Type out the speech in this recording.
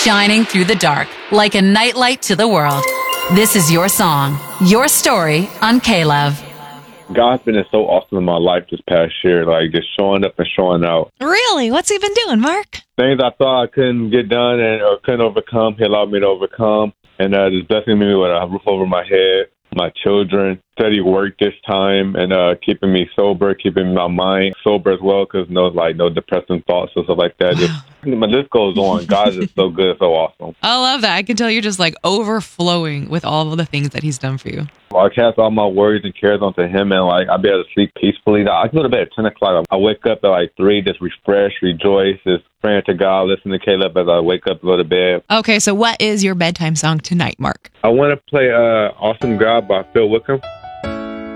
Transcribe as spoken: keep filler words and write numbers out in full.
shining through the dark like a nightlight to the world. This is your song, your story on K-Love. God's been so awesome in my life this past year, like just showing up and showing out. Really? What's he been doing, Mark? Things I thought I couldn't get done and or couldn't overcome, he allowed me to overcome. And uh, just blessing me with a roof over my head, my children, steady work this time, and uh, keeping me sober, keeping my mind sober as well, because no, like no depressing thoughts or stuff like that. Just, my list goes on. God is so good, so awesome. I love that. I can tell you're just like overflowing with all of the things that he's done for you. I cast all my worries and cares onto him, and like I'll be able to sleep peacefully. I can go to bed at ten o'clock. I wake up at like three, just refresh, rejoice, just praying to God, listen to Caleb as I wake up to go to bed. Okay, so what is your bedtime song tonight, Mark? I want to play uh, Awesome God by Phil Wickham.